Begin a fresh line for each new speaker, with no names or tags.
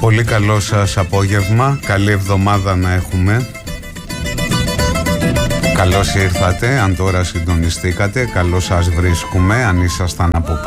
Πολύ καλό σας απόγευμα, καλή εβδομάδα να έχουμε. Καλώς ήρθατε, αν τώρα συντονιστήκατε, καλώς σας βρίσκουμε, αν ήσασταν από